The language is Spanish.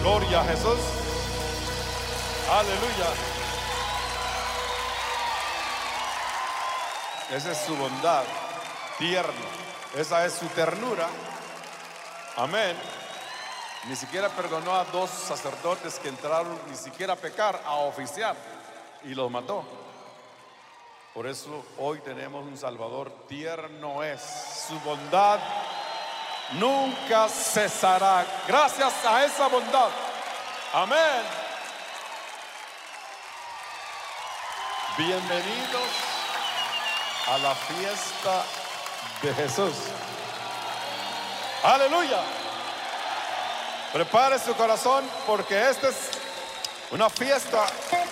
Gloria a Jesús. Aleluya. Esa es su bondad, tierno. Esa es su ternura. Amén. Ni siquiera perdonó a 2 sacerdotes que entraron ni siquiera a pecar, a oficiar, y los mató. Por eso hoy tenemos un Salvador. Tierno es, su bondad nunca cesará. Gracias a esa bondad. Amén. Bienvenidos a la fiesta de Jesús. Aleluya. Prepare su corazón porque esta es una fiesta